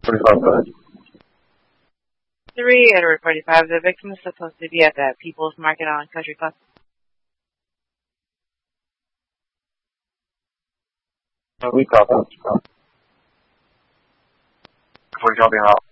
3, Edward 45. The victim is supposed to be at that People's Market on Country Club. We copy. 40 copy out.